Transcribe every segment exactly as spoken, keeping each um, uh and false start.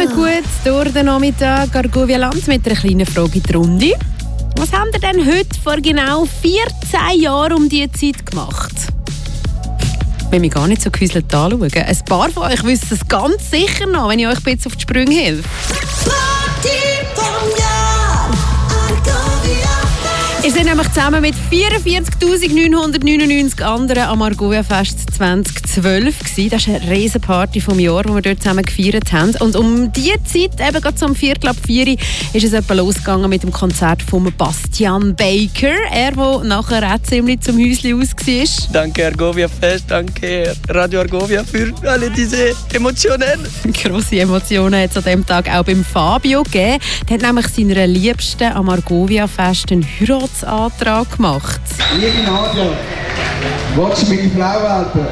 gut durch den Nachmittag. Argovia Land mit einer kleinen Frage in die Runde. Was habt ihr denn heute vor genau vierzehn Jahren um diese Zeit gemacht? Wenn wir gar nicht so gehäuselt anschauen. Ein paar von euch wissen es ganz sicher noch, wenn ich euch ein bisschen auf die Sprünge helfe. Ihr seid nämlich zusammen mit vierundvierzigtausendneunhundertneunundneunzig anderen am Argovia Fest zwanzig zwölf gewesen. Das ist eine Riesenparty vom Jahr, die wir dort zusammen gefeiert haben. Und um diese Zeit, eben gerade so um Viertel ab vier, ist es etwa losgegangen mit dem Konzert von Bastian Baker. Er, der nachher auch ziemlich zum Häuschen aus war. Danke Argovia Fest, danke Radio Argovia für alle diese Emotionen. Grosse Emotionen hat es an diesem Tag auch beim Fabio gegeben. Der hat nämlich seiner Liebsten am Argovia Fest einen Heiratsantrag gemacht. Liebe Nadja, willst du meine Frau werden?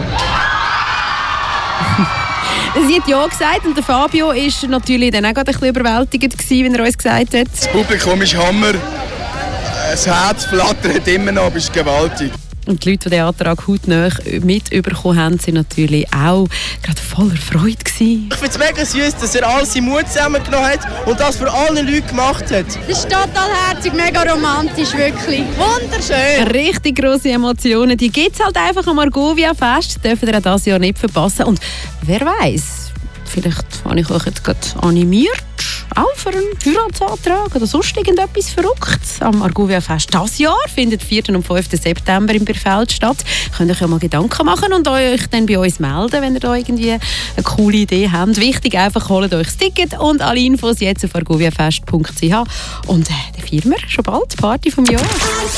Sie hat ja gesagt und der Fabio war natürlich dann auch gerade ein bisschen überwältigt gewesen, wie er uns gesagt hat. Das Publikum ist Hammer. Das Herz flattert immer noch, aber ist gewaltig. Und die Leute, die diesen Antrag hautnah mitbekommen haben, waren natürlich auch gerade voller Freude gewesen. Ich finde es mega süß, dass er all seinen Mut zusammengenommen hat und das für alle Leute gemacht hat. Das ist total herzig, mega romantisch, wirklich. Wunderschön. Richtig grosse Emotionen, die gibt es halt einfach am Argovia Fest. Das dürft ihr auch dieses Jahr nicht verpassen. Und wer weiß, vielleicht habe ich euch jetzt gerade animiert, auch für einen Heiratsantrag oder sonst irgendetwas Verrücktes. Am Argovia Fest dieses Jahr findet vierten und fünften September im Bierfeld statt. Könnt ihr euch ja mal Gedanken machen und euch dann bei uns melden, wenn ihr da irgendwie eine coole Idee habt. Wichtig, einfach holt euch das Ticket und alle Infos jetzt auf argoviafest punkt c h. Und äh, dann feiern wir schon bald die Party vom Jahr.